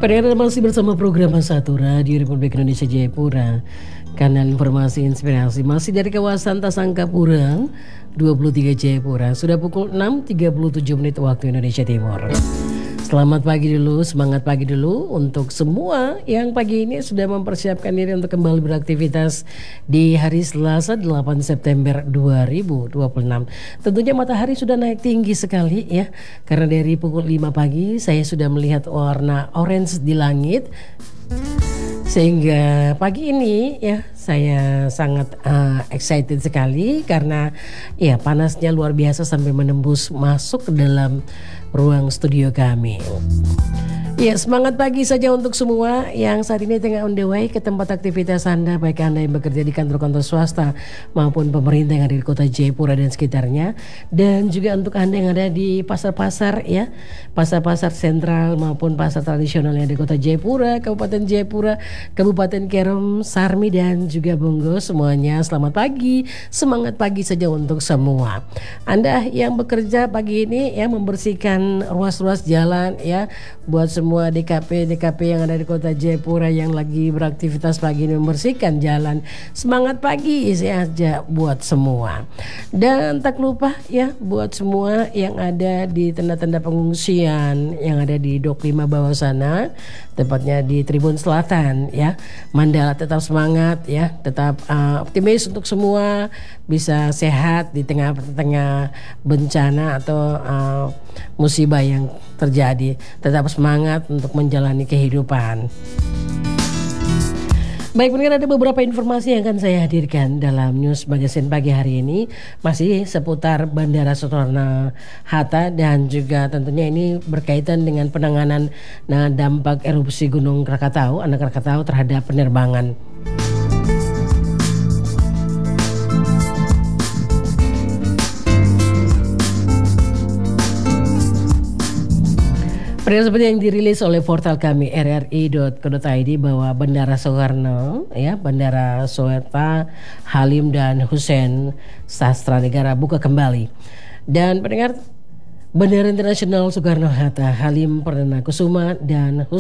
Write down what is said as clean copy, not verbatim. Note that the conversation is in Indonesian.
Pendengar masih bersama program Satu Radio Republik Indonesia Jayapura, kanal informasi inspirasi masih dari kawasan Tasangkapura 23 Jayapura. Sudah pukul 6.37 menit waktu Indonesia Timur. Selamat pagi dulu, semangat pagi dulu untuk semua yang pagi ini sudah mempersiapkan diri untuk kembali beraktivitas di hari Selasa 8 September 2026. Tentunya matahari sudah naik tinggi sekali ya, karena dari pukul 5 pagi saya sudah melihat warna orange di langit. Sehingga pagi ini ya saya sangat excited sekali karena ya panasnya luar biasa sampai menembus masuk ke dalam ruang studio kami. Ya, semangat pagi saja untuk semua yang saat ini tengah on the way ke tempat aktivitas Anda, baik Anda yang bekerja di kantor-kantor swasta maupun pemerintah yang ada di kota Jayapura dan sekitarnya, dan juga untuk Anda yang ada di pasar-pasar ya, pasar-pasar sentral maupun pasar tradisional yang ada di kota Jayapura, Kabupaten Jayapura, Kabupaten Kerom, Sarmi dan juga Bonggo, semuanya selamat pagi, semangat pagi saja untuk semua. Anda yang bekerja pagi ini ya, membersihkan ruas-ruas jalan ya, buat semua DKP yang ada di kota Jayapura yang lagi beraktivitas pagi ini membersihkan jalan. Semangat pagi saja buat semua. Dan tak lupa ya buat semua yang ada di tenda-tenda pengungsian yang ada di Dok 5 bawah sana, tepatnya di Tribun Selatan ya. Mandala tetap semangat ya, tetap optimis untuk semua bisa sehat di tengah-tengah bencana atau musibah yang terjadi. Tetap semangat untuk menjalani kehidupan. Baik, pendengar, ada beberapa informasi yang akan saya hadirkan dalam News Magazine pagi hari ini, masih seputar Bandara Soekarno-Hatta dan juga tentunya ini berkaitan dengan penanganan dampak erupsi Gunung Krakatau, anak Krakatau terhadap penerbangan. Seperti yang dirilis oleh portal kami rri.co.id bahwa Bandara Soekarno ya, Bandara Soekarno, Halim dan Hussein Sastra Negara buka kembali. Dan pendengar, Bandara Internasional Soekarno-Hatta, Halim Perdana Kusuma dan